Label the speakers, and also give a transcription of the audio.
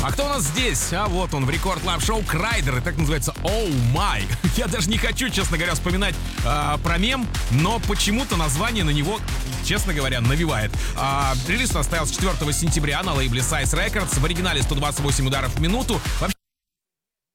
Speaker 1: А кто у нас здесь? А вот он в Рекорд Клаб Шоу Крайдер, и так называется «Oh My». Я даже не хочу, честно говоря, вспоминать про мем, но почему-то название на него, честно говоря, навевает. Релиз состоялся 4 сентября на лейбле Size Records. В оригинале 128 ударов в минуту. Вообще